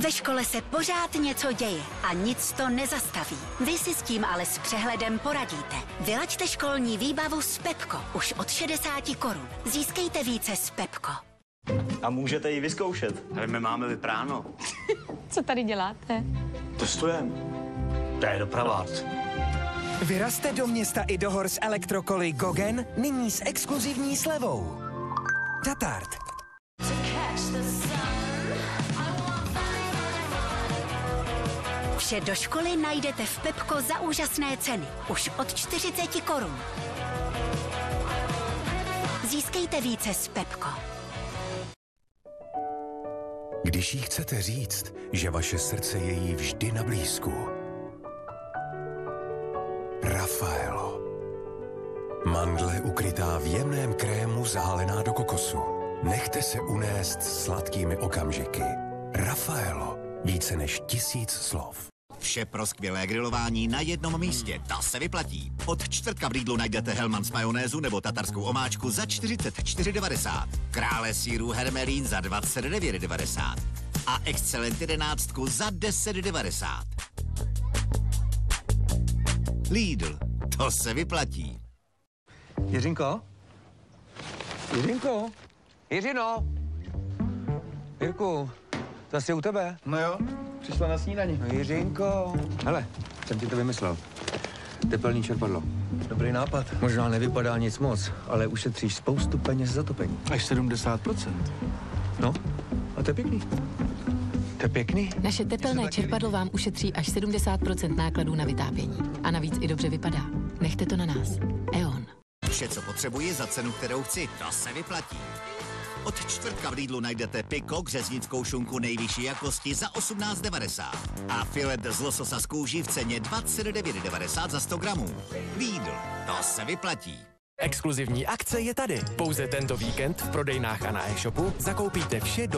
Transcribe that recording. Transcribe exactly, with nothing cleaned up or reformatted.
Ve škole se pořád něco děje a nic to nezastaví. Vy si s tím ale s přehledem poradíte. Vylaďte školní výbavu s Pepko už od šedesáti korun. Získejte více s Pepko. A můžete ji vyzkoušet. Ale my máme vypráno. Co tady děláte? Testujeme. To je dopravák. Vyrazte do města i do hor s elektrokoly Gogen, nyní s exkluzivní slevou. Tatart. Vše do školy najdete v Pepko za úžasné ceny. Už od čtyřiceti korun. Získejte více s Pepko. Když jí chcete říct, že vaše srdce je jí vždy na blízku. Raffaello. Mandle ukrytá v jemném krému zálená do kokosu. Nechte se unést sladkými okamžiky. Raffaello. Více než tisíc slov. Vše pro skvělé grilování na jednom místě. To se vyplatí. Od čtvrtka v Lidlu najdete Hellmann's majonézu nebo tatarskou omáčku za čtyřicet čtyři devadesát. Krále sýrů Hermelín za dvacet devět devadesát. A Excellent jedenáctku za deset devadesát. Lidl. To se vyplatí. Jiřinko? Jiřinko? Jiřino? Jirku, zase u tebe? No jo, přišla na snídani. No Jiřinko. Hele, jsem ti to vymyslel. Tepelný čerpadlo. Dobrý nápad. Možná nevypadá nic moc, ale ušetříš spoustu peněz za topení. Až sedmdesát procent. No, a to je pěkný. To je pěkný. Naše tepelné čerpadlo vám ušetří až sedmdesát procent nákladů na vytápění. A navíc i dobře vypadá. Nechte to na nás. E O N. Vše, co potřebuji za cenu, kterou chci. To se vyplatí. Od čtvrtka v Lidlu najdete piko řeznickou šunku nejvyšší jakosti za osmnáct devadesát a filet z lososa z kůží v ceně dvacet devět devadesát za sto gramů. Lidl, to se vyplatí. Exkluzivní akce je tady. Pouze tento víkend v prodejnách a na e-shopu zakoupíte vše do